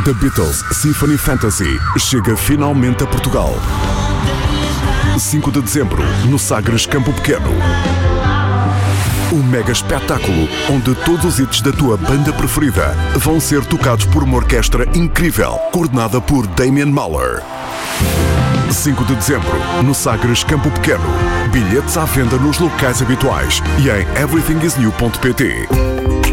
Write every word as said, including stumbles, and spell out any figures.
The Beatles Symphony Fantasy chega finalmente a Portugal. cinco de dezembro, no Sagres Campo Pequeno. Um mega espetáculo onde todos os hits da tua banda preferida vão ser tocados por uma orquestra incrível, coordenada por Damian Mahler. cinco de dezembro, no Sagres Campo Pequeno. Bilhetes à venda nos locais habituais e em everything is new ponto pt.